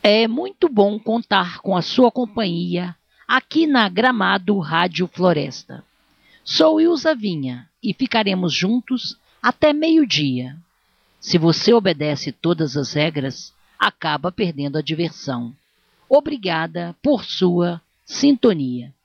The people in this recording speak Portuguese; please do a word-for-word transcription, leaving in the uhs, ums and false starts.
É muito bom contar com a sua companhia aqui na Gramado Rádio Floresta. Sou Ilza Vinha e ficaremos juntos até meio-dia. Se você obedece todas as regras, acaba perdendo a diversão. Obrigada por sua sintonia.